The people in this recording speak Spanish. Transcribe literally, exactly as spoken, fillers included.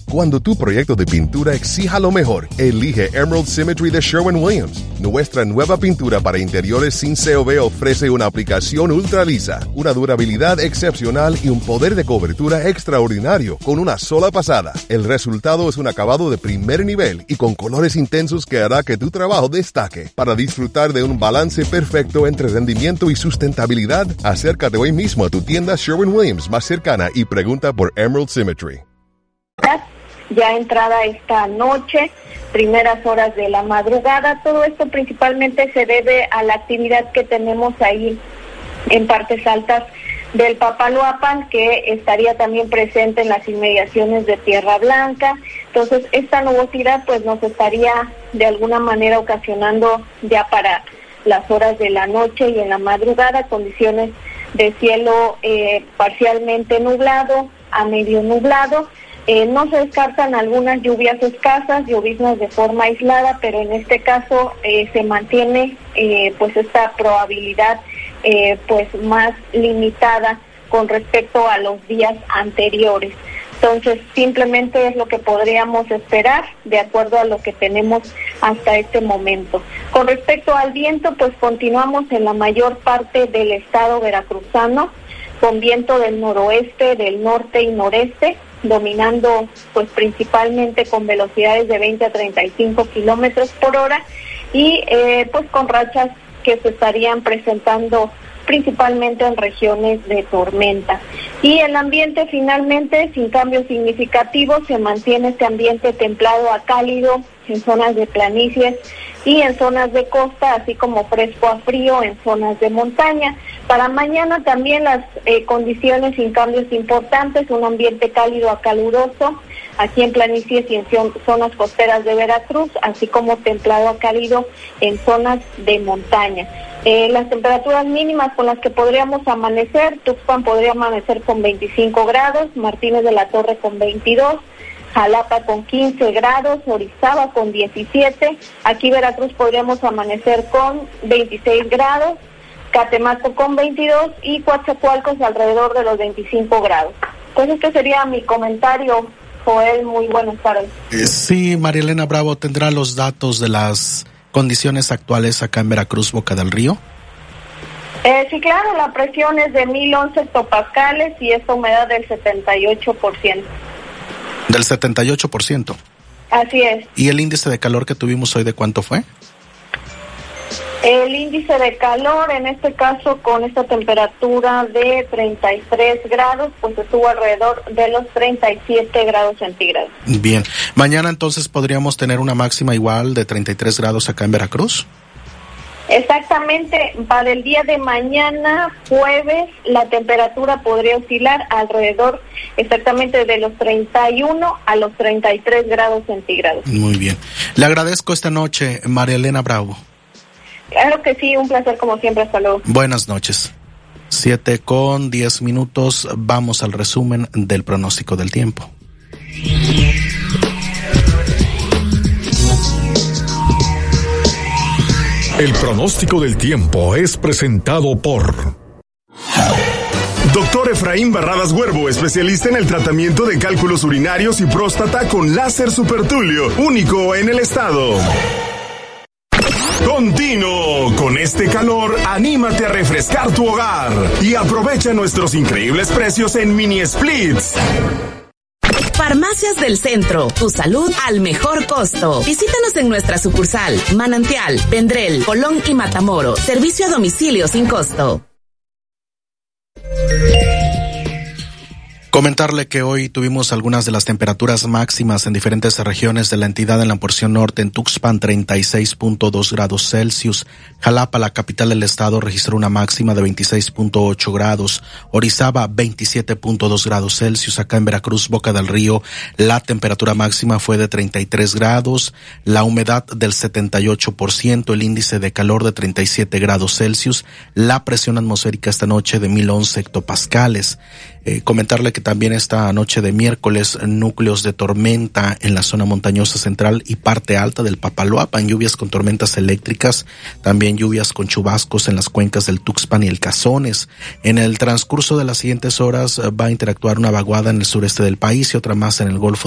Cuando tu proyecto de pintura exija lo mejor, elige Emerald Symmetry de Sherwin-Williams. Nuestra nueva pintura para interiores sin C O V ofrece una aplicación ultra lisa, una durabilidad excepcional y un poder de cobertura extraordinario con una sola pasada. El resultado es un acabado de primer nivel y con colores intensos que hará que tu trabajo destaque. Para disfrutar de un balance perfecto entre rendimiento y sustentabilidad, acércate hoy mismo a tu tienda Sherwin-Williams más cercana y pregunta por Emerald Symmetry. Ya entrada esta noche, primeras horas de la madrugada, todo esto principalmente se debe a la actividad que tenemos ahí en partes altas del Papaloapan, que estaría también presente en las inmediaciones de Tierra Blanca. Entonces esta nubosidad pues nos estaría de alguna manera ocasionando ya para las horas de la noche y en la madrugada condiciones de cielo eh, parcialmente nublado a medio nublado. Eh, no se descartan algunas lluvias escasas, lloviznas de forma aislada, pero en este caso eh, se mantiene eh, pues esta probabilidad eh, pues más limitada con respecto a los días anteriores. Entonces simplemente es lo que podríamos esperar de acuerdo a lo que tenemos hasta este momento. Con respecto al viento, pues continuamos en la mayor parte del estado veracruzano con viento del noroeste, del norte y noreste, dominando pues principalmente con velocidades de veinte a treinta y cinco kilómetros por hora y eh, pues con rachas que se estarían presentando principalmente en regiones de tormenta. Y el ambiente finalmente, sin cambios significativos, se mantiene este ambiente templado a cálido en zonas de planicies y en zonas de costa, así como fresco a frío en zonas de montaña. Para mañana también las eh, condiciones sin cambios importantes, un ambiente cálido a caluroso, aquí en planicies y en zonas costeras de Veracruz, así como templado a cálido en zonas de montaña. Eh, las temperaturas mínimas con las que podríamos amanecer: Tuxpan podría amanecer con veinticinco grados, Martínez de la Torre con veintidós, Jalapa con quince grados, Orizaba con diecisiete, aquí Veracruz podríamos amanecer con veintiséis grados, Catemaco con veintidós y Coatzacoalcos alrededor de los veinticinco grados. Pues este sería mi comentario, Joel, muy buenas tardes. Sí, María Elena Bravo, ¿tendrá los datos de las condiciones actuales acá en Veracruz, Boca del Río? Eh, sí, claro, la presión es de mil once hectopascales y esta humedad del setenta y ocho por ciento. Del setenta y ocho por ciento. Así es. ¿Y el índice de calor que tuvimos hoy de cuánto fue? El índice de calor, en este caso con esta temperatura de treinta y tres grados, pues estuvo alrededor de los treinta y siete grados centígrados. Bien. Mañana entonces podríamos tener una máxima igual de treinta y tres grados acá en Veracruz. Exactamente, para el día de mañana, jueves, la temperatura podría oscilar alrededor exactamente de los treinta y uno a los treinta y tres grados centígrados. Muy bien. Le agradezco esta noche, María Elena Bravo. Claro que sí, un placer como siempre, hasta luego. Buenas noches. Siete con diez minutos, vamos al resumen del pronóstico del tiempo. El pronóstico del tiempo es presentado por Doctor Efraín Barradas Huervo, especialista en el tratamiento de cálculos urinarios y próstata con láser supertulio, único en el estado. Continuo, con este calor, anímate a refrescar tu hogar y aprovecha nuestros increíbles precios en mini splits. Farmacias del Centro, tu salud al mejor costo. Visítanos en nuestra sucursal, Manantial, Vendrell, Colón y Matamoros. Servicio a domicilio sin costo. Comentarle que hoy tuvimos algunas de las temperaturas máximas en diferentes regiones de la entidad. En la porción norte, en Tuxpan, treinta y seis punto dos grados Celsius. Jalapa, la capital del estado, registró una máxima de veintiséis punto ocho grados. Orizaba, veintisiete punto dos grados Celsius. Acá en Veracruz, Boca del Río, la temperatura máxima fue de treinta y tres grados. La humedad del setenta y ocho por ciento. El índice de calor de treinta y siete grados Celsius. La presión atmosférica esta noche de mil once hectopascales. Eh, comentarle que también esta noche de miércoles, núcleos de tormenta en la zona montañosa central y parte alta del Papaloapan, lluvias con tormentas eléctricas, también lluvias con chubascos en las cuencas del Tuxpan y el Cazones. En el transcurso de las siguientes horas va a interactuar una vaguada en el sureste del país y otra más en el Golfo